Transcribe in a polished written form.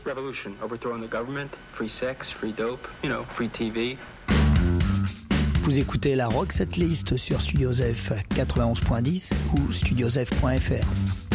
revolution, overthrowing the government, free sex, free dope, free TV. Vous écoutez la Rock Setlist sur Studio Zef 91.10 ou studiozef.fr.